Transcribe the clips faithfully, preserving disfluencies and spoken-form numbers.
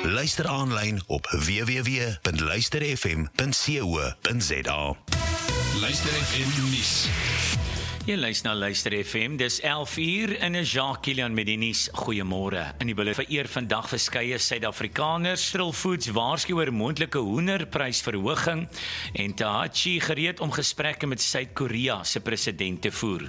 Luister aanlyn op w w w punt luister f m punt co punt z a. Luister F M nuus. Jy luister na Luister F M, dis elf uur en 'n Jacques Kilian met die nuus. Goeiemôre. In die belof vereer vandag verskeie Suid-Afrikaners. Thrill Foods waarsku oor moontlike hoenderprysverhoging en Tahachi gereed om gesprekke met Suid-Korea se president te voer.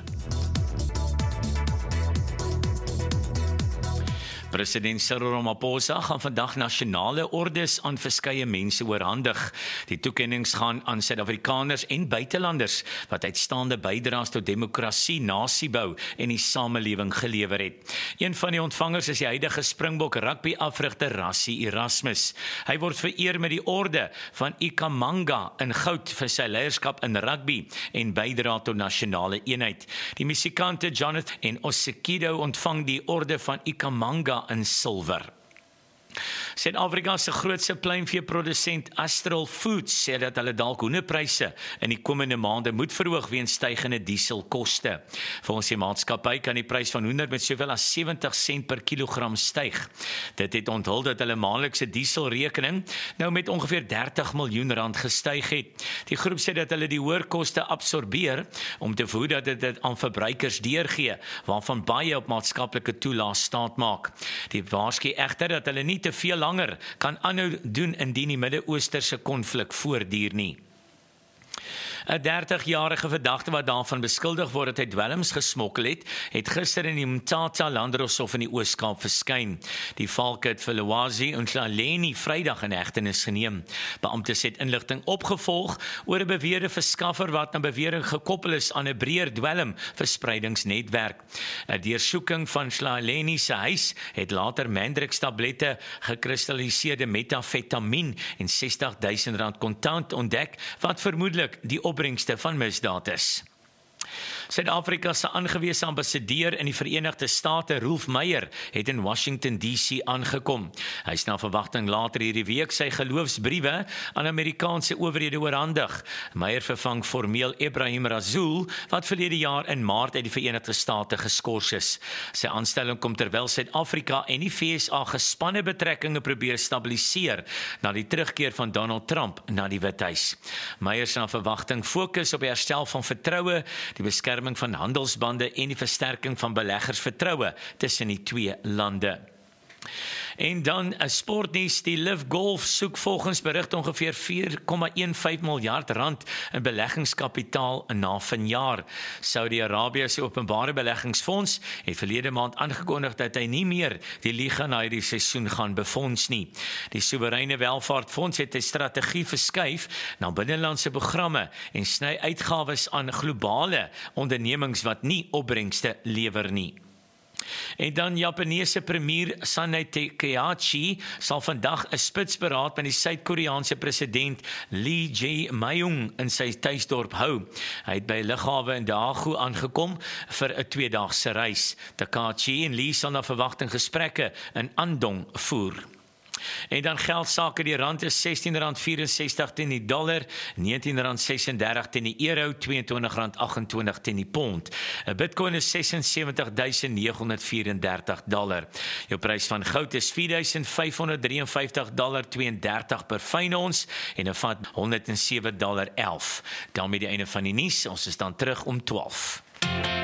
President Cyril Ramaphosa gaan vandag nasionale ordes aan verskeie mense oorhandig. Die toekennings gaan aan Suid-Afrikaners en buitelanders wat uitstaande bydraes tot demokrasie, nasiebou en die samelewing gelewer het. Een van die ontvangers is die huidige Springbok rugby-afrigter Rassie Erasmus. Hy word vereer met die orde van Ikhamanga in goud vir sy leierskap in rugby en bydra tot nasionale eenheid. Die musikante Jonathan en Osekido ontvang die orde van Ikhamanga in silwer. Suid-Afrika se grootste pluimveeprodusent Thrill Foods sê dat hulle dalk hoenderpryse in die komende maande moet verhoog weens stygende dieselkoste. Volgens die maatskappy kan die prys van hoender met soveel as sewentig sent per kilogram styg. Dit het onthul dat hulle maandelikse dieselrekening nou met ongeveer dertig miljoen rand gestyg het. Die groep sê dat hulle die hoër koste absorbeer om te verhoed dat dit aan verbruikers deurgee, waarvan baie op maatskaplike toelaas staat maak. Die waarsku egter dat hulle nie te veel langer kan aanhou doen indien die Midde-Oosterse konflik voortduur nie. 'n dertig-jarige verdagte wat daarvan beskuldig word dat hy dwelms gesmokkel het, het gister in die Mthatha Landdroshof in die Oos-Kaap verskyn. Die valke het vir Lwazi en Tlaleni Vrydag in hegtenis geneem. Beamptes het inligting opgevolg oor 'n beweerde verskaffer wat na bewering gekoppel is aan 'n breër dwelmverspreidingsnetwerk. 'n Deursoeking van Tlaleni se huis het later Mandrix-tablette, gekristalliseerde metafetamien en sestig duisend rand kontant ontdek wat vermoedelik die opbrengste van misdaad is. Suid-Afrika se aangewese ambassadeur in die Verenigde State, Rolf Meyer, het in Washington D C aangekom. Hy is na verwagting later hierdie week sy geloofsbriewe aan Amerikaanse owerhede oorhandig. Meyer vervang formeel Ebrahim Rasool, wat verlede jaar in Maart uit die Verenigde State geskort is. Sy aanstelling kom terwyl Suid-Afrika en die V S A gespanne betrekkinge probeer stabiliseer na die terugkeer van Donald Trump na die Withuis. Meyer se na verwagting fokus op die herstel van vertroue, die beskerming van handelsbande en die versterking van beleggersvertroue tussen die twee lande. En dan 'n sportnuus, die Live Golf soek volgens berig ongeveer vier komma fifteen miljard rand in beleggingskapitaal na vanjaar. Saudi-Arabië se openbare beleggingsfonds het verlede maand aangekondig dat hy nie meer die liga na hierdie seisoen gaan befonds nie. Die Soewereine Welvaartfonds het 'n strategie verskuif na binnelandse programme en sny uitgawes aan globale ondernemings wat nie opbrengste lewer nie. En dan Japaneese premier Sanai Takehachi sal vandag 'n spitsberaad met die Suid-Koreaanse president Lee Jae-myung in sy tuisdorp hou. Hy het by 'n lughawe in Daegu aangekom vir 'n tweedaagse reis. Takehachi en Lee sal na verwagting gesprekke in Andong voer. En dan geldsake, die rand is sestien rand vierensestig teen die dollar, negentien rand sesendertig teen die euro, tweeëntwintig rand achtentwintig teen die pond. 'n Bitcoin is sesensewentig duisend negenhonderd vierendertig dollar. Jou prys van goud is vier duisend vyfhonderd drieënvyftig dollar tweeëndertig per fyn ons en 'n vat honderd sewe dollar elf. Dan met die einde van die nuus, ons is dan terug om twaalf.